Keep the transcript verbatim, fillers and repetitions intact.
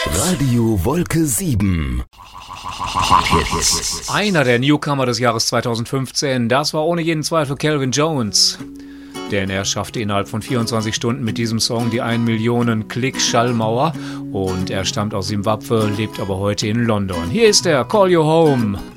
Radio Wolke sieben. Einer der Newcomer des Jahres zweitausendfünfzehn, das war ohne jeden Zweifel Calvin Jones. Denn er schaffte innerhalb von vierundzwanzig Stunden mit diesem Song die ein Millionen Klick Schallmauer und er stammt aus Simbabwe, lebt aber heute in London. Hier ist er, Call You Home.